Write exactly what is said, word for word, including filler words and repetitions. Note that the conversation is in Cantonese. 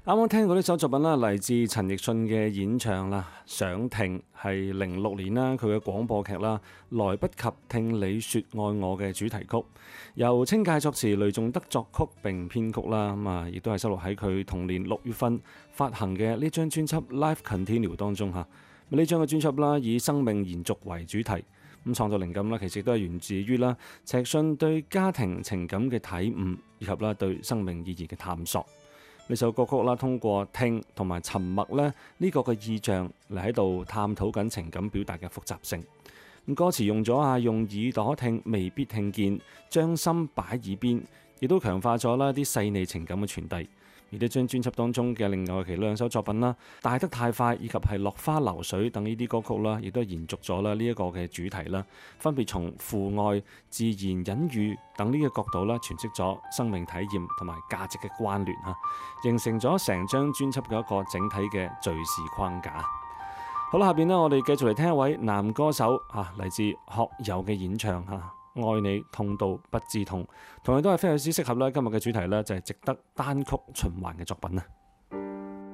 啱啱聽過呢首作品啦，嚟自陳奕迅嘅演唱啦，《想聽》係零六年啦，佢嘅廣播劇啦，《來不及聽你說愛我》嘅主題曲，由清介作詞，雷頌德作曲並編曲啦。咁啊，亦都係收錄喺佢同年六月份發行嘅呢張專輯《Life Continue》當中嚇。呢張嘅專輯啦，以生命延續為主題，咁創作靈感啦，其實都係源自於啦陳奕迅對家庭情感嘅體悟，以及啦對生命意義嘅探索。呢首歌曲啦，通過聽同埋沉默咧呢個嘅意象嚟喺度探討緊情感表達嘅複雜性。咁歌詞用咗啊用耳朵聽未必聽見，將心擺耳邊，亦都強化咗啦啲細膩情感嘅傳遞。而呢張專輯當中嘅另外其兩首作品啦，《大得太快》以及係《落花流水》等呢啲歌曲啦，亦都係延續咗啦呢一個嘅主題啦，分別從父愛、自然隱喻等呢個角度啦，詮釋咗生命體驗同埋價值嘅關聯嚇，形成咗成張專輯嘅一個整體嘅敘事框架。好啦，下邊呢，我哋繼續嚟聽一位男歌手嚇，嚟自學友嘅演唱嚇。愛你痛到不知痛，同樣都係非常之適合啦。今日嘅主題呢，就係值得單曲循環嘅作品啊！